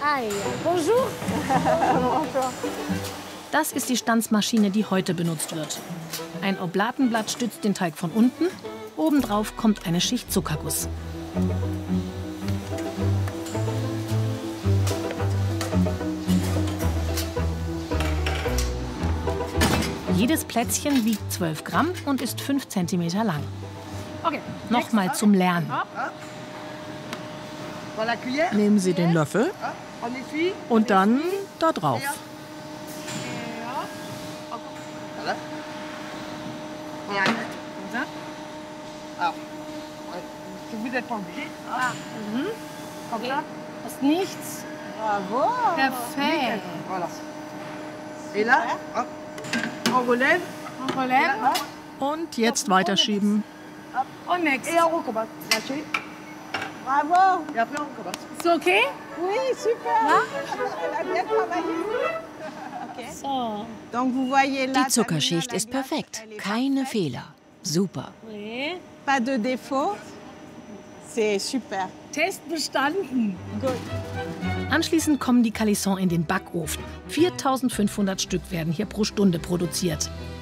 Bonjour. Das ist die Stanzmaschine, die heute benutzt wird. Ein Oblatenblatt stützt den Teig von unten, obendrauf kommt eine Schicht Zuckerguss. Jedes Plätzchen wiegt 12 Gramm und ist 5 Zentimeter lang. Okay. Nochmal zum Lernen. Nehmen Sie den Löffel und dann da drauf. Das ist nichts. Bravo. Perfekt. Et là, hop, on relève. On relève. Und jetzt weiterschieben. Und next. Et on recommence. Lâchez. Bravo. Et après, on recommence. Ist okay? Oui, super. Elle a bien travaillé. So. Donc, vous voyez là, Die Zuckerschicht ist perfekt. Keine Fehler. Super. Nee. pas de défaut. C'est super. Test bestanden. Gut. Anschließend kommen die Calissons in den Backofen. 4.500 Stück werden hier pro Stunde produziert.